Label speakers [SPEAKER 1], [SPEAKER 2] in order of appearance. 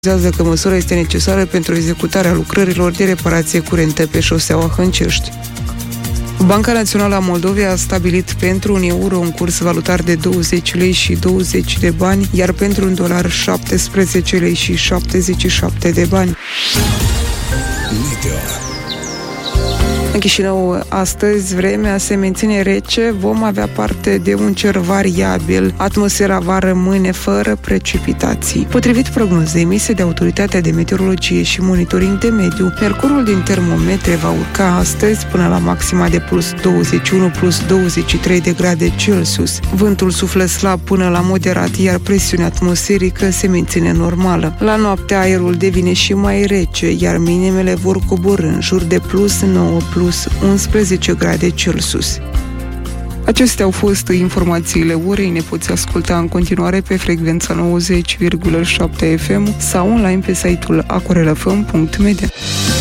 [SPEAKER 1] că măsura este necesară pentru executarea lucrărilor de reparație curentă pe șoseaua Hâncești. Banca Națională a Moldovei a stabilit pentru un euro un curs valutar de 20 lei și 20 de bani, iar pentru un dolar 17 lei și 77 de bani. În Chișinău, astăzi, vremea se menține rece, vom avea parte de un cer variabil. Atmosfera va rămâne fără precipitații. Potrivit prognozei emise de Autoritatea de Meteorologie și Monitoring de Mediu, mercurul din termometre va urca astăzi până la maxima de plus 21, plus 23 de grade Celsius. Vântul suflă slab până la moderat, iar presiunea atmosferică se menține normală. La noapte, aerul devine și mai rece, iar minimele vor coborî în jur de plus 9, plus 11 grade Celsius. Acestea au fost informațiile orei. Ne poți asculta în continuare pe frecvența 90,7 FM sau online pe site-ul acorelafm.media.